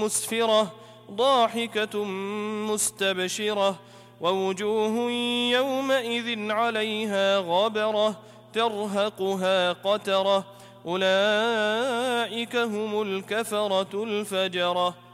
مسفرة ضاحكة مستبشرة ووجوه يومئذ عليها غبرة ترهقها قترة أولئك هم الكفرة الفجرة.